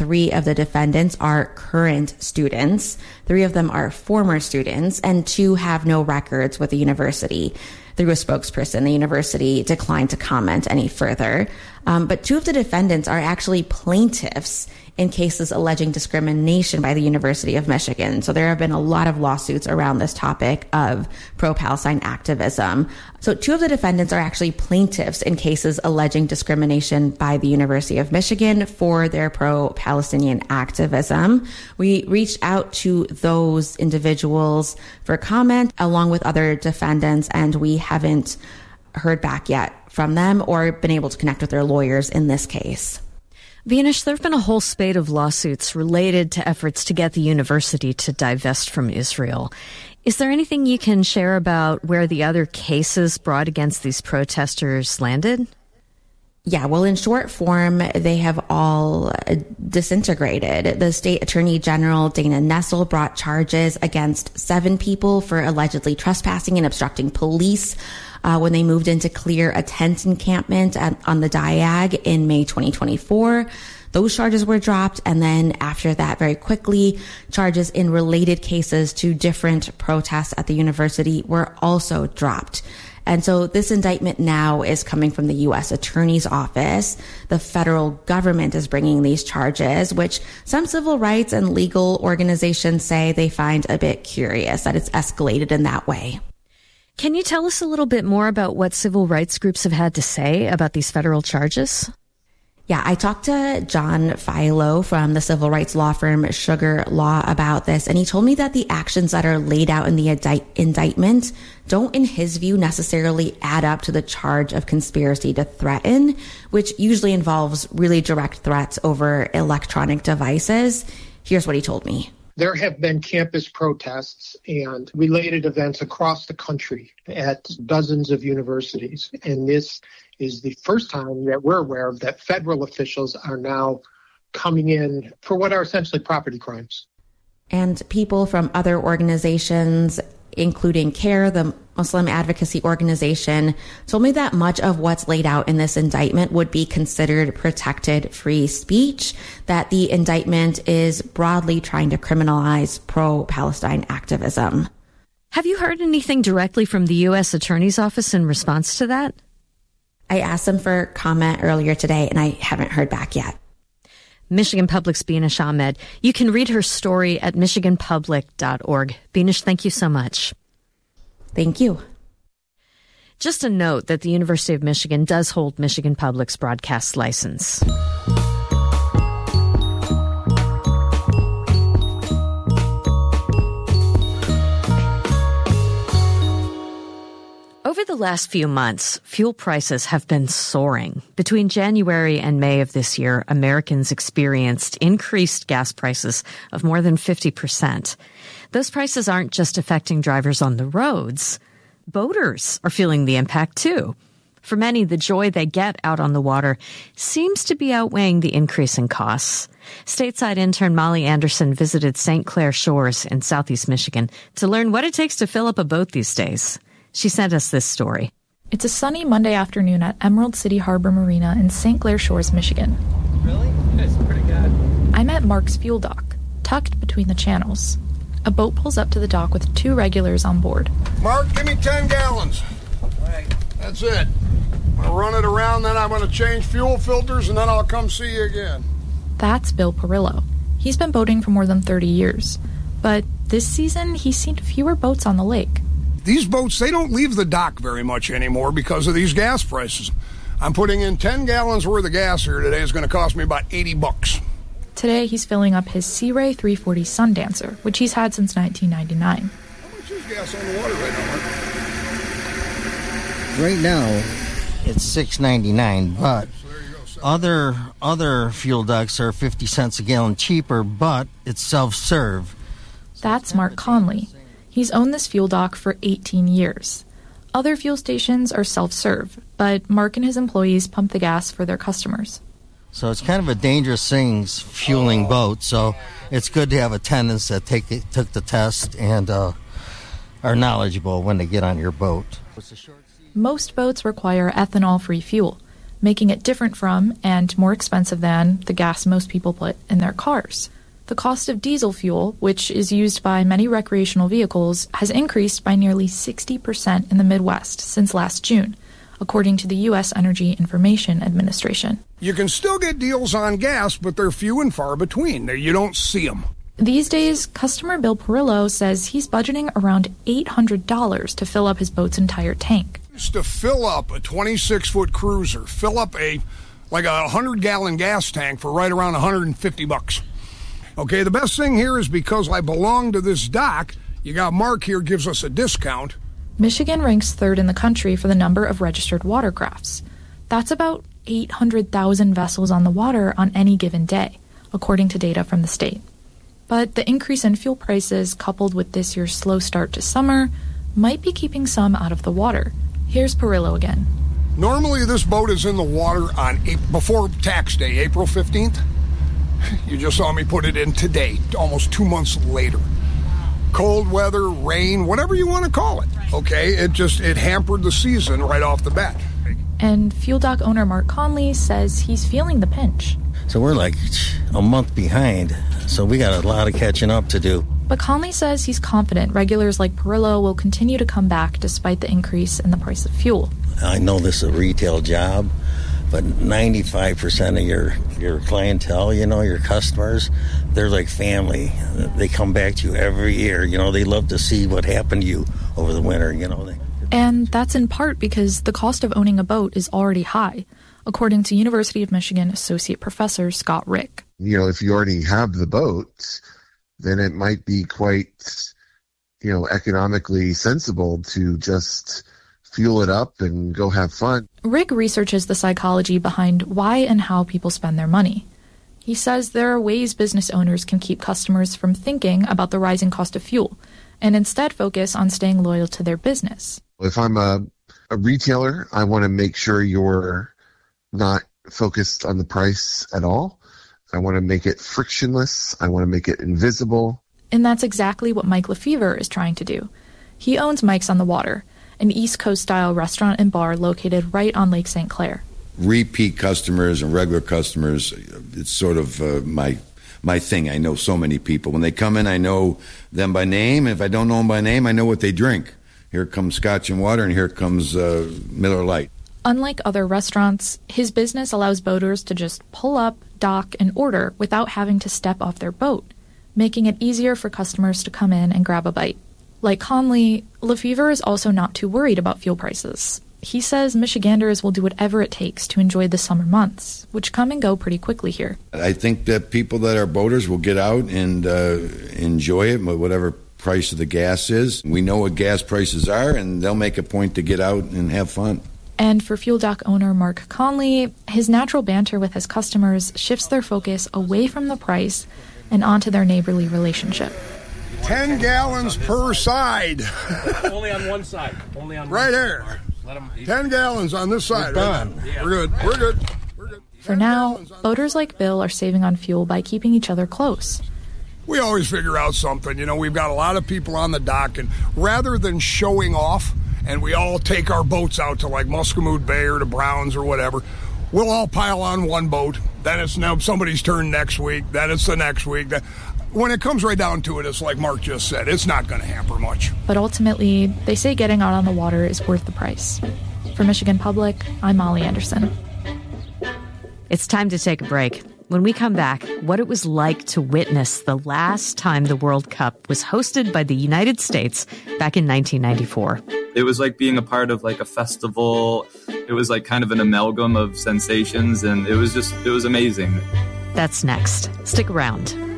3 of the defendants are current students, 3 of them are former students, and 2 have no records with the university. Through a spokesperson, the university declined to comment any further. But 2 of the defendants are actually plaintiffs in cases alleging discrimination by the University of Michigan. So there have been a lot of lawsuits around this topic of pro-Palestine activism. So 2 of the defendants are actually plaintiffs in cases alleging discrimination by the University of Michigan for their pro-Palestinian activism. We reached out to those individuals for comment along with other defendants, and we haven't heard back yet from them or been able to connect with their lawyers in this case. Vinesh, there have been a whole spate of lawsuits related to efforts to get the university to divest from Israel. Is there anything you can share about where the other cases brought against these protesters landed? Yeah, well, in short form, they have all disintegrated. The state attorney general, Dana Nessel, brought charges against 7 people for allegedly trespassing and obstructing police when they moved in to clear a tent encampment on the Diag in May 2024. Those charges were dropped, and then after that, very quickly, charges in related cases to different protests at the university were also dropped. And so this indictment now is coming from the U.S. Attorney's Office. The federal government is bringing these charges, which some civil rights and legal organizations say they find a bit curious that it's escalated in that way. Can you tell us a little bit more about what civil rights groups have had to say about these federal charges? Yeah, I talked to John Philo from the civil rights law firm Sugar Law about this, and he told me that the actions that are laid out in the indictment don't, in his view, necessarily add up to the charge of conspiracy to threaten, which usually involves really direct threats over electronic devices. Here's what he told me. There have been campus protests and related events across the country at dozens of universities. And this is the first time that we're aware of that federal officials are now coming in for what are essentially property crimes. And people from other organizations, including CARE, the Muslim advocacy organization, told me that much of what's laid out in this indictment would be considered protected free speech, that the indictment is broadly trying to criminalize pro-Palestine activism. Have you heard anything directly from the U.S. Attorney's Office in response to that? I asked them for comment earlier today, and I haven't heard back yet. Michigan Public's Binesh Ahmed. You can read her story at michiganpublic.org. Binesh, thank you so much. Thank you. Just a note that the University of Michigan does hold Michigan Public's broadcast license. Over the last few months, fuel prices have been soaring. Between January and May of this year, Americans experienced increased gas prices of more than 50%. Those prices aren't just affecting drivers on the roads. Boaters are feeling the impact too. For many, the joy they get out on the water seems to be outweighing the increase in costs. Stateside intern Molly Anderson visited St. Clair Shores in southeast Michigan to learn what it takes to fill up a boat these days. She sent us this story. It's a sunny Monday afternoon at Emerald City Harbor Marina in St. Clair Shores, Michigan. Really? It's pretty good. I'm at Mark's fuel dock, tucked between the channels. A boat pulls up to the dock with 2 regulars on board. Mark, give me 10 gallons. Right. That's it. I'm going to run it around, then I'm going to change fuel filters, and then I'll come see you again. That's Bill Perillo. He's been boating for more than 30 years. But this season, he's seen fewer boats on the lake. These boats, they don't leave the dock very much anymore because of these gas prices. I'm putting in 10 gallons worth of gas here today. It's going to cost me about $80. Today, he's filling up his Sea Ray 340 Sundancer, which he's had since 1999. How much is gas on the water right now, Mark? Right now, it's $6.99, but other fuel docks are 50 cents a gallon cheaper, but it's self-serve. That's Mark Conley. He's owned this fuel dock for 18 years. Other fuel stations are self-serve, but Mark and his employees pump the gas for their customers. So it's kind of a dangerous thing, fueling boats, so it's good to have attendants that took the test and are knowledgeable when they get on your boat. Most boats require ethanol-free fuel. making it different from and more expensive than the gas most people put in their cars. The cost of diesel fuel, which is used by many recreational vehicles, has increased by nearly 60% in the Midwest since last June, according to the U.S. Energy Information Administration. You can still get deals on gas, but they're few and far between. You don't see them. These days, customer Bill Perillo says he's budgeting around $800 to fill up his boat's entire tank. Used to fill up a 26-foot cruiser, fill up a 100-gallon gas tank for right around $150. Okay, the best thing here is because I belong to this dock, you got Mark here gives us a discount. Michigan ranks third in the country for the number of registered watercrafts. That's about 800,000 vessels on the water on any given day, according to data from the state. But the increase in fuel prices, coupled with this year's slow start to summer, might be keeping some out of the water. Here's Perillo again. Normally this boat is in the water before tax day, April 15th. You just saw me put it in today, almost 2 months later. Cold weather, rain, whatever you want to call it. Okay, it hampered the season right off the bat. And Fuel Dock owner Mark Conley says he's feeling the pinch. So we're like a month behind, so we got a lot of catching up to do. But Conley says he's confident regulars like Perillo will continue to come back despite the increase in the price of fuel. I know this is a retail job, but 95% of your clientele, your customers, they're like family. They come back to you every year. They love to see what happened to you over the winter, And that's in part because the cost of owning a boat is already high, according to University of Michigan Associate Professor Scott Rick. If you already have the boat, then it might be quite, economically sensible to just fuel it up and go have fun. Rick researches the psychology behind why and how people spend their money. He says there are ways business owners can keep customers from thinking about the rising cost of fuel and instead focus on staying loyal to their business. If I'm a retailer, I want to make sure you're not focused on the price at all. I want to make it frictionless. I want to make it invisible. And that's exactly what Mike Lefevre is trying to do. He owns Mike's on the Water, an East Coast-style restaurant and bar located right on Lake St. Clair. Repeat customers and regular customers, it's sort of my thing. I know so many people. When they come in, I know them by name. And if I don't know them by name, I know what they drink. Here comes Scotch and water, and here comes Miller Lite. Unlike other restaurants, his business allows boaters to just pull up, dock, and order without having to step off their boat, making it easier for customers to come in and grab a bite. Like Conley, Lefevre is also not too worried about fuel prices. He says Michiganders will do whatever it takes to enjoy the summer months, which come and go pretty quickly here. I think that people that are boaters will get out and enjoy it, whatever price of the gas is. We know what gas prices are, and they'll make a point to get out and have fun. And for Fuel Dock owner Mark Conley, his natural banter with his customers shifts their focus away from the price and onto their neighborly relationship. 10 gallons per side. Only on one side. Only on right one there. Side. 10 gallons on this side. Done. Right? Yeah. We're good. For now, boaters like Bill are saving on fuel by keeping each other close. We always figure out something. We've got a lot of people on the dock, and rather than showing off, and we all take our boats out to like Muscatine Bay or to Browns or whatever, we'll all pile on one boat. Then it's now somebody's turn next week. Then it's the next week. When it comes right down to it, it's like Mark just said, it's not going to hamper much. But ultimately, they say getting out on the water is worth the price. For Michigan Public, I'm Molly Anderson. It's time to take a break. When we come back, what it was like to witness the last time the World Cup was hosted by the United States back in 1994. It was like being a part of like a festival. It was like kind of an amalgam of sensations, and it was amazing. That's next. Stick around.